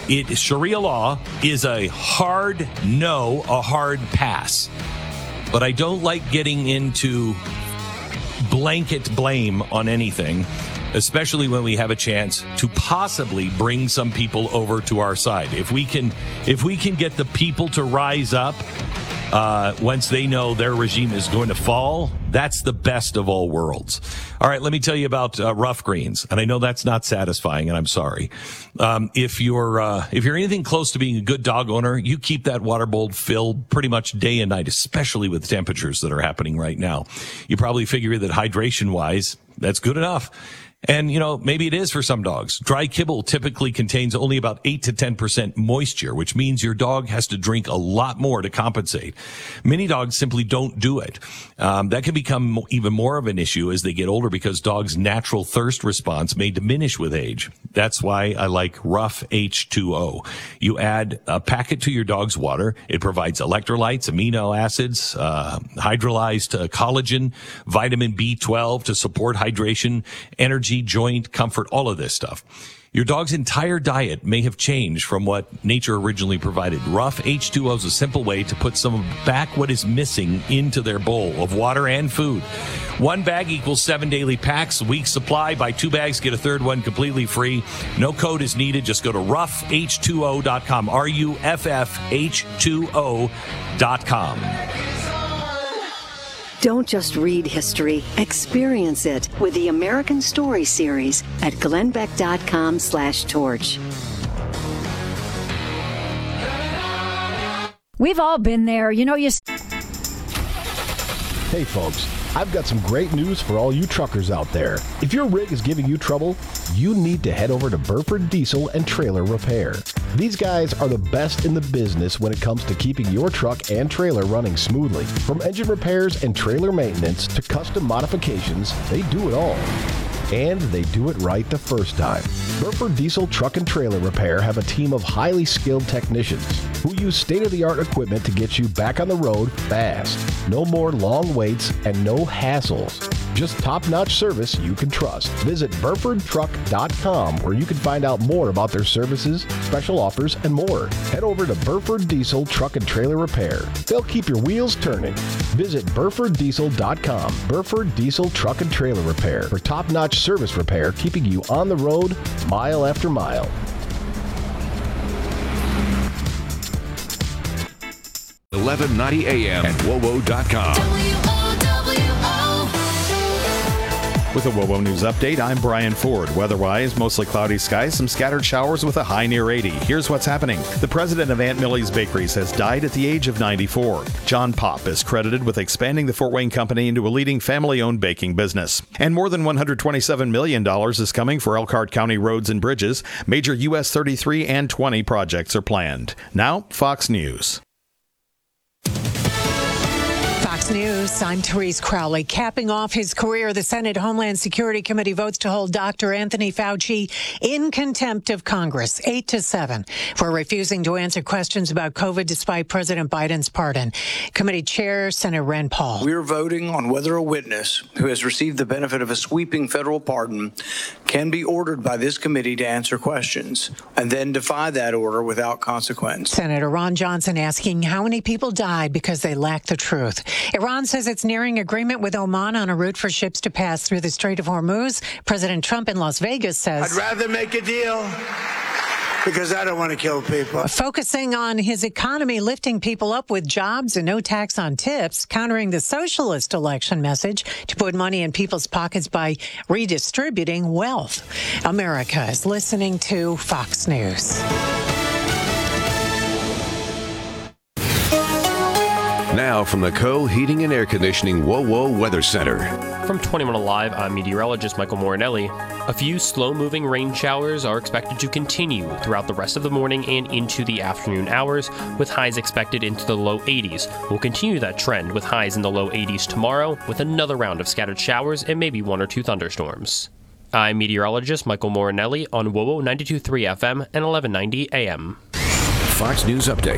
Sharia law is a hard no, a hard pass. But I don't like getting into blanket blame on anything, especially when we have a chance to possibly bring some people over to our side. If we can get the people to rise up once they know their regime is going to fall, that's the best of all worlds. All right, let me tell you about Rough Greens, and I know that's not satisfying, and I'm sorry. If you're anything close to being a good dog owner, you keep that water bowl filled pretty much day and night, especially with temperatures that are happening right now. You probably figure that hydration-wise, that's good enough. And, maybe it is for some dogs. Dry kibble typically contains only about 8 to 10% moisture, which means your dog has to drink a lot more to compensate. Many dogs simply don't do it. That can become even more of an issue as they get older because dogs' natural thirst response may diminish with age. That's why I like Rough H2O. You add a packet to your dog's water. It provides electrolytes, amino acids, hydrolyzed collagen, vitamin B12 to support hydration, energy, joint comfort, all of this stuff. Your dog's entire diet may have changed from what nature originally provided. Rough H2O is a simple way to put back what is missing into their bowl of water and food. 1 bag equals 7 daily packs, week supply. Buy 2 bags, get a third one completely free. No code is needed. Just go to roughh2o.com, RUFFH2O.com. Don't just read history, experience it with the American Story Series at glennbeck.com/torch. We've all been there. Hey, folks, I've got some great news for all you truckers out there. If your rig is giving you trouble, you need to head over to Burford Diesel and Trailer Repair. These guys are the best in the business when it comes to keeping your truck and trailer running smoothly. From engine repairs and trailer maintenance to custom modifications, they do it all. And they do it right the first time. Burford Diesel Truck and Trailer Repair have a team of highly skilled technicians who use state-of-the-art equipment to get you back on the road fast. No more long waits and no hassles. Just top-notch service you can trust. Visit BurfordTruck.com where you can find out more about their services, special offers, and more. Head over to Burford Diesel Truck and Trailer Repair. They'll keep your wheels turning. Visit BurfordDiesel.com. Burford Diesel Truck and Trailer Repair for top-notch service repair, keeping you on the road mile after mile. $11.90 a.m. at WOWO.com. With a WOWO News Update, I'm Brian Ford. Weather-wise, mostly cloudy skies, some scattered showers with a high near 80. Here's what's happening. The president of Aunt Millie's Bakeries has died at the age of 94. John Popp is credited with expanding the Fort Wayne Company into a leading family-owned baking business. And more than $127 million is coming for Elkhart County roads and bridges. Major US 33 and 20 projects are planned. Now, Fox News. Fox News, I'm Therese Crowley. Capping off his career, the Senate Homeland Security Committee votes to hold Dr. Anthony Fauci in contempt of Congress, 8-7, for refusing to answer questions about COVID despite President Biden's pardon. Committee Chair, Senator Rand Paul. We are voting on whether a witness who has received the benefit of a sweeping federal pardon can be ordered by this committee to answer questions and then defy that order without consequence. Senator Ron Johnson asking how many people died because they lack the truth. Iran says it's nearing agreement with Oman on a route for ships to pass through the Strait of Hormuz. President Trump in Las Vegas says, I'd rather make a deal because I don't want to kill people. Focusing on his economy, lifting people up with jobs and no tax on tips, countering the socialist election message to put money in people's pockets by redistributing wealth. America is listening to Fox News. Now from the Co Heating and Air Conditioning WOWO Weather Center. From 21 Alive, I'm meteorologist Michael Morinelli. A few slow-moving rain showers are expected to continue throughout the rest of the morning and into the afternoon hours, with highs expected into the low 80s. We'll continue that trend with highs in the low 80s tomorrow, with another round of scattered showers and maybe 1 or 2 thunderstorms. I'm meteorologist Michael Morinelli on WOWO 92.3 FM and 1190 AM. Fox News Update.